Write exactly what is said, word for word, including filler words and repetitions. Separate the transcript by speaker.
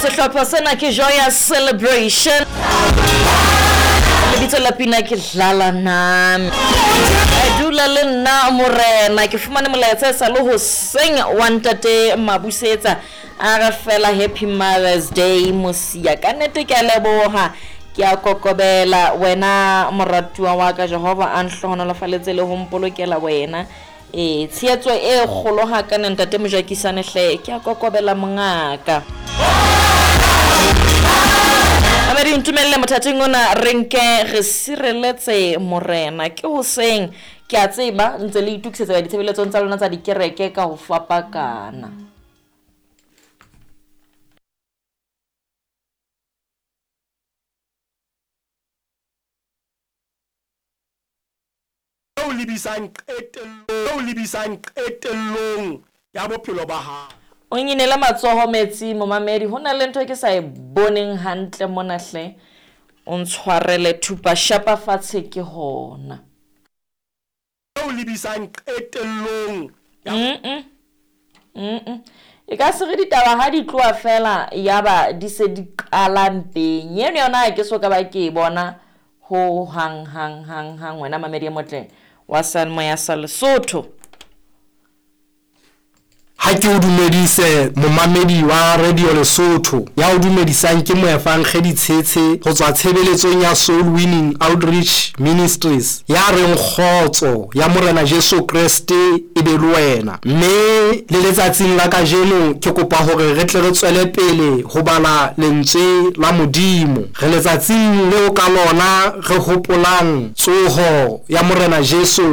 Speaker 1: sehlopha sena ke Joyous Celebration lebitso la pina ke Dlala Nami dula le nna morena ke fumane molaetsa sa le hoseng wa ntate Mabusetsa a re fela happy Mother's Day mosia ka nnete ke a leboha ke a kokobela wena moratuwa wa ka Jehova a nhlohonolofaletse le ho mpolokela wena e tshehetso e kgolo ha ka ntate Mojakisane hle ke a kokobela mongaka Amedi ntumelle mothating ona renke re sireletse morena ke hoseng ke a tseba ntse le itukisetsa ditshebeletsong tsa lona tsa dikereke ka ho fapakana
Speaker 2: o libisang qetellong o libisang qetellong ya bophelo ba hao
Speaker 1: o nyinela matsoho metsi mo mamedi hona le ntho ke sa e boneng hantle mona hle o ntshwarele thupa shapa fatshe ke hona
Speaker 2: o libisang qetellong
Speaker 1: mm mm e ka se re ditaba ha di tloa fela yaba di se di qalampeng yena yona ke so ka ba ke bona ho hang hang hang hang wena mamedi e motle wa San Moya sa Lesotho
Speaker 2: ha ke o dumedise momamedi wa Radio Lesotho ya o dumedisang ke moefang Kgeditshetse ho tswa tshebeletsong ya Soul Winning Outreach Ministries ya reng kgotso ya morena Jesu Kriste e be le wena mme le letsatsing la kajeno ke kopa hore re tle re tswele pele ho bala lentswe la modimo re letsatsing leo ka lona re hopolang tsoho ya morena Jesu